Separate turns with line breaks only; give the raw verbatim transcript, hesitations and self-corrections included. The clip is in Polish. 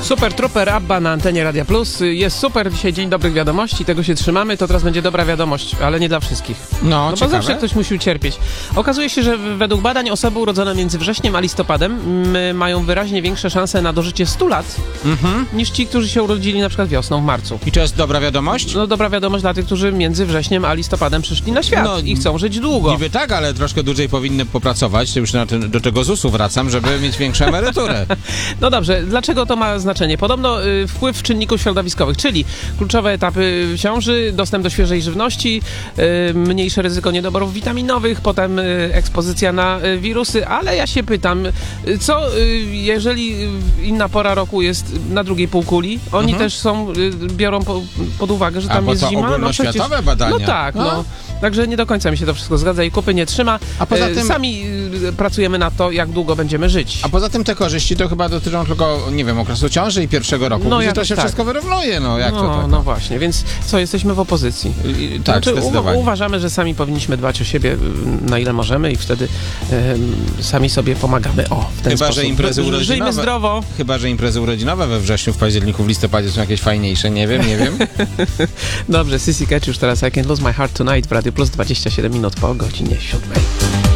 Super Trooper Abba na antenie Radia Plus. Jest super, dzisiaj dzień dobrych wiadomości, tego się trzymamy, to teraz będzie dobra wiadomość, ale nie dla wszystkich.
No,
no
ciekawe.
bo zawsze ktoś musi ucierpieć. Okazuje się, że według badań osoby urodzone między wrześniem a listopadem m, mają wyraźnie większe szanse na dożycie stu lat
Mhm.
niż ci, którzy się urodzili na przykład wiosną, w marcu.
I to jest dobra wiadomość?
No dobra wiadomość dla tych, którzy między wrześniem a listopadem przyszli na świat
No,
i chcą żyć długo.
Niby tak, ale troszkę dłużej powinny popracować, już na ten, do tego zusu wracam, żeby mieć większą emeryturę.
No dobrze, dlaczego to ma znaczenie? Podobno y, wpływ czynników środowiskowych, czyli kluczowe etapy ciąży, dostęp do świeżej żywności, y, mniejsze ryzyko niedoborów witaminowych, potem y, ekspozycja na y, wirusy, ale ja się pytam, y, co y, jeżeli inna pora roku jest na drugiej półkuli, oni
Mhm.
też są, y, biorą po, pod uwagę, że
A,
tam
bo
jest
to
zima?
ogólnoświatowe badania.
No tak,
A?
no. Także nie do końca mi się to wszystko zgadza i kupy nie trzyma.
A poza
Y,
tym-
Sami y, pracujemy nad to, jak długo będziemy żyć.
A poza tym te korzyści to chyba dotyczą tylko, nie wiem, okresu ciąży i pierwszego roku,
No,
gdzie to
jakoś
się
tak.
wszystko wyrównuje, no jak
no,
to tak?
no właśnie, więc co, jesteśmy w opozycji.
I- i- tak,
Znaczy,
zdecydowanie.
u, uważamy, że sami powinniśmy dbać o siebie y, na ile możemy i wtedy y, sami sobie pomagamy. O, w ten
Chyba, że
sposób.
imprezy
Żyjmy
urodzinowe-
zdrowo.
Chyba, że imprezy urodzinowe we wrześniu, w październiku, w listopadzie są jakieś fajniejsze, nie wiem, nie wiem.
Dobrze, Sissy Catch już teraz I Can't Lose My Heart Tonight w Radio Plus, dwadzieścia siedem minut po godzinie siódmej.